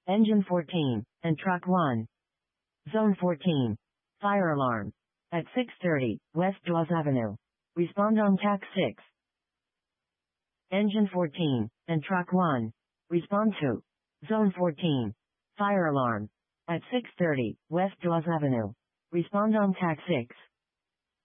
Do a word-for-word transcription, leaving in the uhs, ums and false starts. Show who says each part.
Speaker 1: Engine fourteen, and Truck one. Zone fourteen. Fire alarm. At six thirty, West Dawes Avenue. Respond on T A C six. Engine fourteen, and Truck one. Respond to Zone fourteen. Fire alarm. At six thirty, West Dawes Avenue. Respond on T A C six.